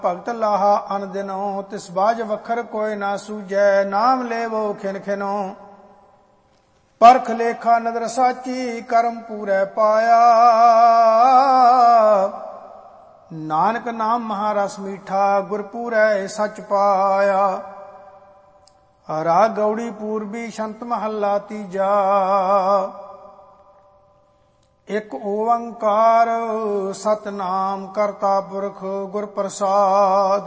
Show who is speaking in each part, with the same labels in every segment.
Speaker 1: भगत लाहा अन दिनों तिस बाज वखर कोई ना सूझै नाम लेवो खिन खिनो परख लेखा नदर साची करम पूरै पाया नानक नाम महारस मीठा गुरपूरै सच पाया। राग गौड़ी पूर्वी शंत महला तीजा। एक ओंकार सतनाम करता पुरख गुर प्रसाद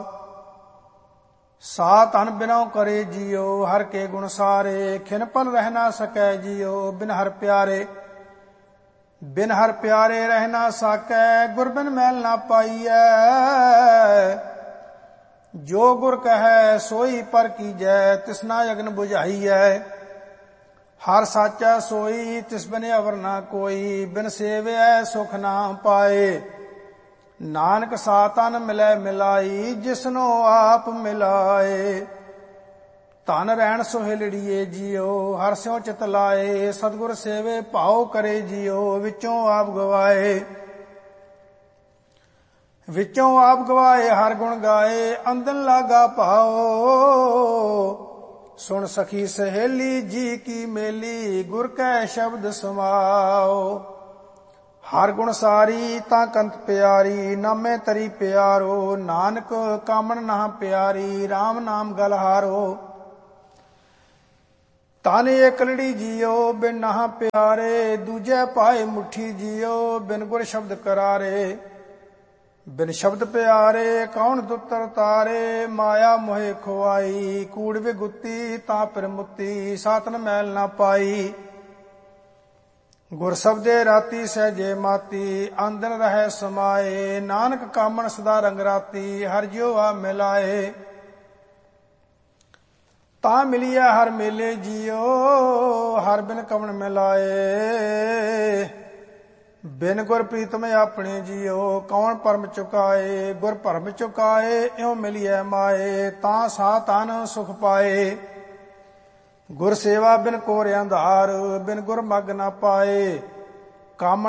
Speaker 1: सात अन बिनौ करे जियो हर के गुण सारे खिन पल रह ना सकै जियो बिन हर प्यारे रह ना सकै गुर बिन मैल ना पाइयै जो गुर कहै सोई पर कीजै तिसना यगन बुझाइयै हर साचा सोई तिस बिन अवर ना कोई बिन सेवै सुख ना पाए नानक सातन मिलै मिलाई जिसनो आप मिलाए धन रहन सोहिलड़िए जियो हर स्यों चित लाए सतगुर सेवे भाव करे जियो विचों आप गवाए हर गुण गाए अंदन लागा पाओ सुन सखी सहेली जी की मेली गुर कै शब्द समाओ हर गुण सारी ता कंत प्यारी नामे तरी प्यारो नानक कामन ना प्यारी राम नाम गलहारो तन एक लड़ी जियो बिन नहा प्यारे दूजे पाए मुट्ठी जियो बिन गुर शब्द करारे बिन शब्द प्यारे कौन दुतर तारे माया मोहे खुआई कूड़ विगुती ता पर मुक्ति सातन मैल ना पाई गुर शब्दे राती सहजे माती अंदर रह समाए नानक कामन सदा रंग राती हर जियो आ मिलाए ता मिलिया हर मेले जियो हर बिन कमन मिलाए बिन गुर प्रीतम अपने जियो कौन परम चुकाए गुर भरम चुकाए इਉ मिलिए माए ता सातन सुख पाए गुर सेवा बिन कोर अंधार बिन गुर मग न पाए काम